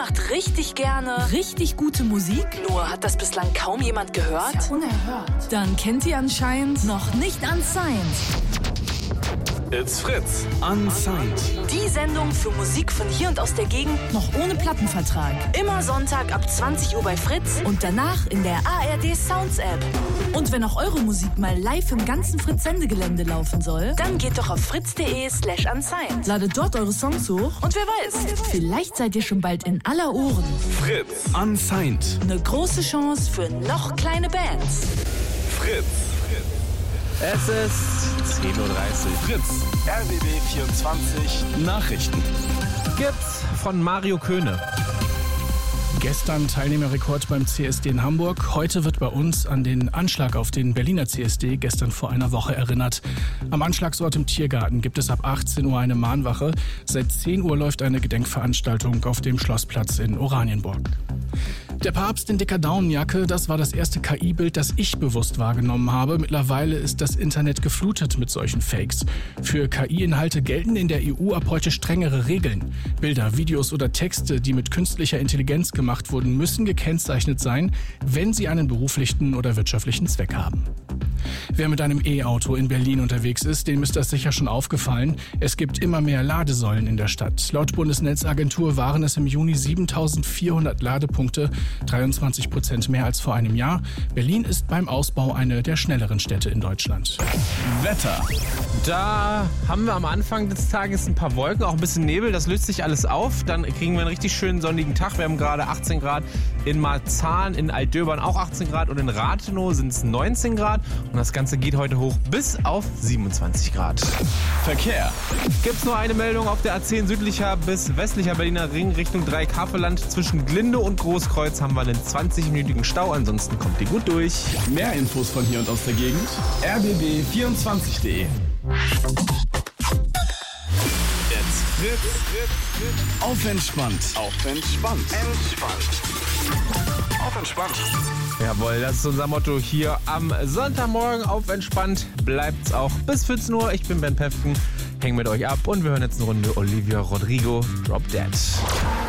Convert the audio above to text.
macht richtig gerne richtig gute Musik? Nur hat das bislang kaum jemand gehört? Das ist ja unerhört. Dann kennt ihr anscheinend noch nicht Unsigned. It's Fritz. Unsigned. Die Sendung für Musik von hier und aus der Gegend. Noch ohne Plattenvertrag. Immer Sonntag ab 20 Uhr bei Fritz. Und danach in der ARD Sounds App. Und wenn auch eure Musik mal live im ganzen Fritz-Sendegelände laufen soll, dann geht doch auf fritz.de/unsigned. Ladet dort eure Songs hoch. Und wer weiß, vielleicht seid ihr schon bald in aller Ohren. Fritz. Unsigned. Eine große Chance für noch kleine Bands. Fritz. Es ist 10.30 Uhr. Fritz. RBB 24 Nachrichten. Gibt's von Mario Köhne. Gestern Teilnehmerrekord beim CSD in Hamburg. Heute wird bei uns an den Anschlag auf den Berliner CSD gestern vor einer Woche erinnert. Am Anschlagsort im Tiergarten gibt es ab 18 Uhr eine Mahnwache. Seit 10 Uhr läuft eine Gedenkveranstaltung auf dem Schlossplatz in Oranienburg. Der Papst in dicker Daunenjacke, das war das erste KI-Bild, das ich bewusst wahrgenommen habe. Mittlerweile ist das Internet geflutet mit solchen Fakes. Für KI-Inhalte gelten in der EU ab heute strengere Regeln. Bilder, Videos oder Texte, die mit künstlicher Intelligenz gemacht wurden, müssen gekennzeichnet sein, wenn sie einen beruflichen oder wirtschaftlichen Zweck haben. Wer mit einem E-Auto in Berlin unterwegs ist, dem ist das sicher schon aufgefallen. Es gibt immer mehr Ladesäulen in der Stadt. Laut Bundesnetzagentur waren es im Juni 7.400 Ladepunkte, 23% mehr als vor einem Jahr. Berlin ist beim Ausbau eine der schnelleren Städte in Deutschland. Wetter. Da haben wir am Anfang des Tages ein paar Wolken, auch ein bisschen Nebel. Das löst sich alles auf. Dann kriegen wir einen richtig schönen sonnigen Tag. Wir haben gerade 18 Grad in Marzahn, in Altdöbern auch 18 Grad und in Rathenow sind es 19 Grad. Und das Ganze geht heute hoch bis auf 27 Grad. Verkehr. Gibt's nur eine Meldung auf der A10 südlicher bis westlicher Berliner Ring Richtung Dreieckhavelland. Zwischen Glinde und Großkreuz haben wir einen 20-minütigen Stau. Ansonsten kommt ihr gut durch. Mehr Infos von hier und aus der Gegend. rbb24.de. It's Fritz. Auf entspannt. Auf entspannt. Auf entspannt. Jawohl, das ist unser Motto hier am Sonntagmorgen. Auf entspannt bleibt's auch bis 14 Uhr. Ich bin Ben Pefken, häng mit euch ab und wir hören jetzt eine Runde Olivia Rodrigo, Drop Dead.